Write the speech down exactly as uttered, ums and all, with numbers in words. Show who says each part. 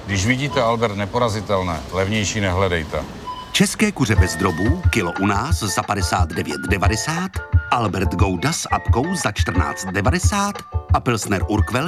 Speaker 1: Když vidíte Albert Neporazitelné, levnější nehledejte.
Speaker 2: České kuře bez drobů, kilo u nás za padesát devět devadesát, Albert Gouda s apkou za čtrnáct devadesát a Pilsner Urquell